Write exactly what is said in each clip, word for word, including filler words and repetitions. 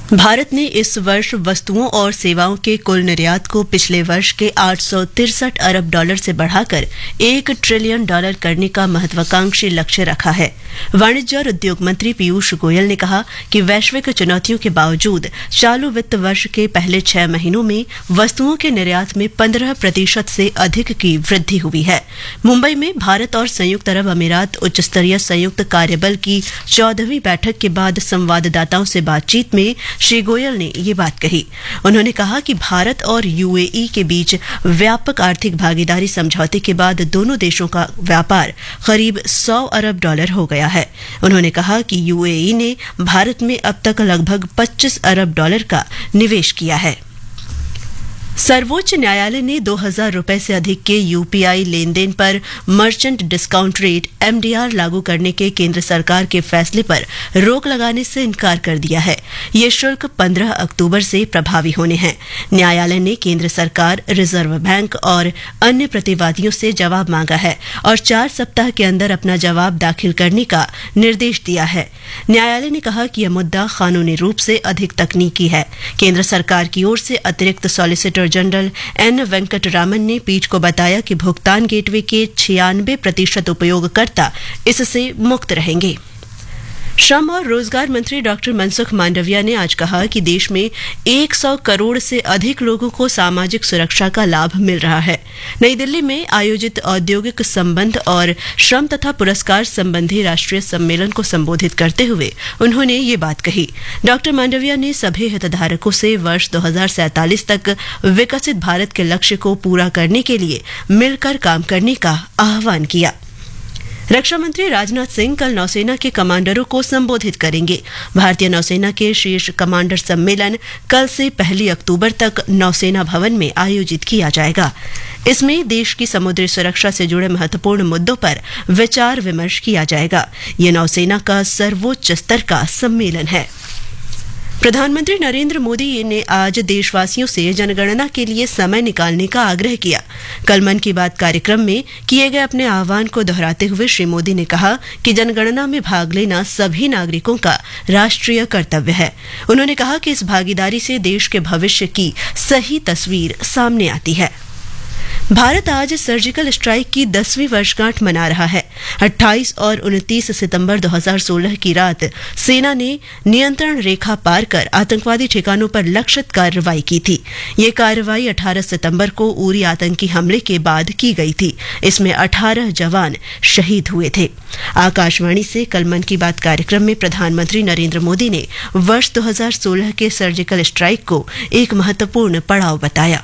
भारत ने इस वर्ष वस्तुओं और सेवाओं के कुल निर्यात को पिछले वर्ष के आठ सौ तिरसठ अरब डॉलर से बढ़ाकर एक ट्रिलियन डॉलर करने का महत्वाकांक्षी लक्ष्य रखा है। वाणिज्य और उद्योग मंत्री पीयूष गोयल ने कहा कि वैश्विक चुनौतियों के बावजूद चालू वित्त वर्ष के पहले छह महीनों में वस्तुओं के निर्यात में पंद्रह प्रतिशत से अधिक की वृद्धि हुई है। मुंबई में भारत और संयुक्त अरब अमीरात उच्च स्तरीय संयुक्त कार्यबल की चौदहवीं बैठक के बाद संवाददाताओं से बातचीत में श्री गोयल ने ये बात कही। उन्होंने कहा कि भारत और यूएई के बीच व्यापक आर्थिक भागीदारी समझौते के बाद दोनों देशों का व्यापार करीब सौ अरब डॉलर हो गया है। उन्होंने कहा कि यूएई ने भारत में अब तक लगभग पच्चीस अरब डॉलर का निवेश किया है। सर्वोच्च न्यायालय ने दो हजार रुपए से अधिक के यूपीआई लेन देन पर मर्चेंट डिस्काउंट रेट एमडीआर लागू करने के केंद्र सरकार के फैसले पर रोक लगाने से इनकार कर दिया है। ये शुल्क पंद्रह अक्टूबर से प्रभावी होने हैं। न्यायालय ने केंद्र सरकार, रिजर्व बैंक और अन्य प्रतिवादियों से जवाब मांगा है और चार सप्ताह के अंदर अपना जवाब दाखिल करने का निर्देश दिया है। न्यायालय ने कहा कि यह मुद्दा कानूनी रूप से अधिक तकनीकी है। केंद्र सरकार की ओर से अतिरिक्त सॉलिसिटर जनरल एन वेंकटरामन ने पीठ को बताया कि भुगतान गेटवे के छियानबे प्रतिशत उपयोगकर्ता इससे मुक्त रहेंगे। श्रम और रोजगार मंत्री डॉक्टर मनसुख मांडविया ने आज कहा कि देश में सौ करोड़ से अधिक लोगों को सामाजिक सुरक्षा का लाभ मिल रहा है। नई दिल्ली में आयोजित औद्योगिक संबंध और श्रम तथा पुरस्कार संबंधी राष्ट्रीय सम्मेलन को संबोधित करते हुए उन्होंने ये बात कही। डॉक्टर मांडविया ने सभी हितधारकों से वर्ष दो हजार सैंतालीस तक विकसित भारत के लक्ष्य को पूरा करने के लिए मिलकर काम करने का आह्वान किया। रक्षा मंत्री राजनाथ सिंह कल नौसेना के कमांडरों को संबोधित करेंगे। भारतीय नौसेना के शीर्ष कमांडर सम्मेलन कल से पहली अक्टूबर तक नौसेना भवन में आयोजित किया जाएगा। इसमें देश की समुद्री सुरक्षा से जुड़े महत्वपूर्ण मुद्दों पर विचार विमर्श किया जाएगा। ये नौसेना का सर्वोच्च स्तर का सम्मेलन है। प्रधानमंत्री नरेंद्र मोदी ने आज देशवासियों से जनगणना के लिए समय निकालने का आग्रह किया। कल मन की बात कार्यक्रम में किए गए अपने आह्वान को दोहराते हुए श्री मोदी ने कहा कि जनगणना में भाग लेना सभी नागरिकों का राष्ट्रीय कर्तव्य है। उन्होंने कहा कि इस भागीदारी से देश के भविष्य की सही तस्वीर सामने आती है। भारत आज सर्जिकल स्ट्राइक की दसवीं वर्षगांठ मना रहा है। अट्ठाईस और उनतीस सितंबर दो हजार सोलह की रात सेना ने नियंत्रण रेखा पार कर आतंकवादी ठिकानों पर लक्षित कार्रवाई की थी। ये कार्रवाई अठारह सितंबर को उरी आतंकी हमले के बाद की गई थी। इसमें अठारह जवान शहीद हुए थे। आकाशवाणी से कल मन की बात कार्यक्रम में प्रधानमंत्री नरेंद्र मोदी ने वर्ष दो हजार सोलह के सर्जिकल स्ट्राइक को एक महत्वपूर्ण पड़ाव बताया।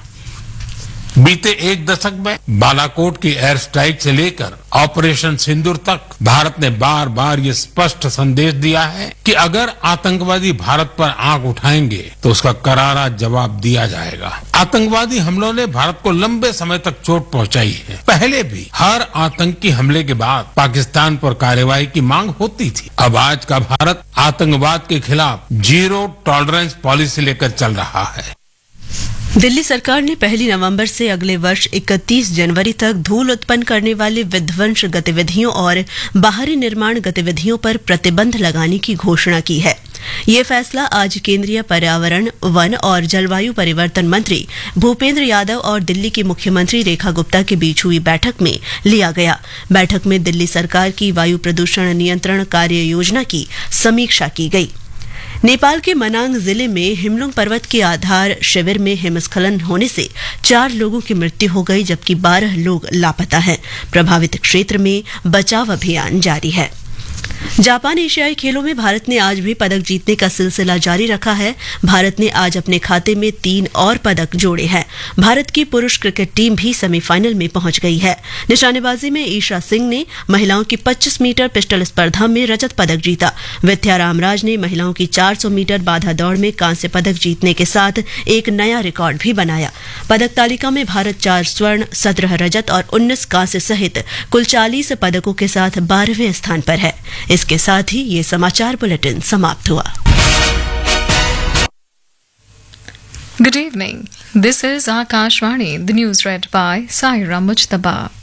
बीते एक दशक में बालाकोट की एयर स्ट्राइक से लेकर ऑपरेशन सिंदूर तक भारत ने बार बार ये स्पष्ट संदेश दिया है कि अगर आतंकवादी भारत पर आंख उठाएंगे तो उसका करारा जवाब दिया जाएगा। आतंकवादी हमलों ने भारत को लंबे समय तक चोट पहुंचाई है। पहले भी हर आतंकी हमले के बाद पाकिस्तान पर कार्रवाई की मांग होती थी। अब आज का भारत आतंकवाद के खिलाफ जीरो टॉलरेंस पॉलिसी लेकर चल रहा है। दिल्ली सरकार ने पहली नवंबर से अगले वर्ष इकतीस जनवरी तक धूल उत्पन्न करने वाली विध्वंस गतिविधियों और बाहरी निर्माण गतिविधियों पर प्रतिबंध लगाने की घोषणा की है। ये फैसला आज केंद्रीय पर्यावरण, वन और जलवायु परिवर्तन मंत्री भूपेंद्र यादव और दिल्ली की मुख्यमंत्री रेखा गुप्ता के बीच हुई बैठक में लिया गया। बैठक में दिल्ली सरकार की वायु प्रदूषण नियंत्रण कार्य योजना की समीक्षा की गई। नेपाल के मनांग जिले में हिमलुंग पर्वत के आधार शिविर में हिमस्खलन होने से चार लोगों की मृत्यु हो गई, जबकि बारह लोग लापता हैं। प्रभावित क्षेत्र में बचाव अभियान जारी है। जापान एशियाई खेलों में भारत ने आज भी पदक जीतने का सिलसिला जारी रखा है। भारत ने आज अपने खाते में तीन और पदक जोड़े हैं। भारत की पुरुष क्रिकेट टीम भी सेमीफाइनल में पहुंच गई है। निशानेबाजी में ईशा सिंह ने महिलाओं की पच्चीस मीटर पिस्टल स्पर्धा में रजत पदक जीता। विद्या रामराज ने महिलाओं की चार सौ मीटर बाधा दौड़ में कांस्य पदक जीतने के साथ एक नया रिकॉर्ड भी बनाया। पदक तालिका में भारत चार स्वर्ण, सत्रह रजत और उन्नीस कांस्य सहित कुल चालीस पदकों के साथ बारहवें स्थान पर है। इसके साथ ही ये समाचार बुलेटिन समाप्त हुआ। Good evening. This is Akashvani, the news read by Saira Mujtaba.